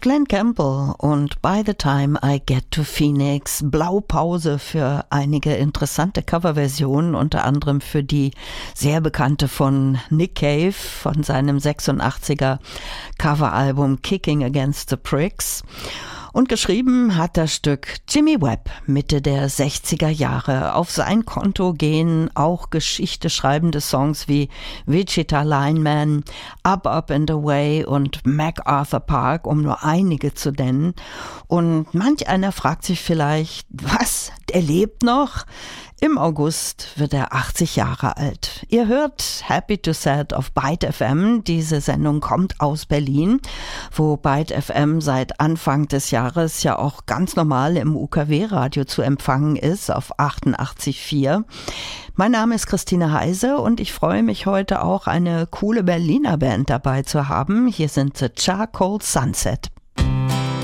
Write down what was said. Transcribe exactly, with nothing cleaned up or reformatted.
Glenn Campbell und By the Time I Get to Phoenix, Blaupause für einige interessante Coverversionen, unter anderem für die sehr bekannte von Nick Cave von seinem sechsundachtziger Coveralbum Kicking Against the Pricks. Und geschrieben hat das Stück Jimmy Webb Mitte der sechziger Jahre. Auf sein Konto gehen auch Geschichte schreibende Songs wie Wichita Lineman, Up, Up and Away und MacArthur Park, um nur einige zu nennen. Und manch einer fragt sich vielleicht, was, der lebt noch? Im August wird er achtzig Jahre alt. Ihr hört Happy to Sad auf Byte F M. Diese Sendung kommt aus Berlin, wo Byte F M seit Anfang des Jahres ja auch ganz normal im U K W-Radio zu empfangen ist, auf achtundachtzig Komma vier. Mein Name ist Christine Heise und ich freue mich heute auch, eine coole Berliner Band dabei zu haben. Hier sind The Charcoal Sunset.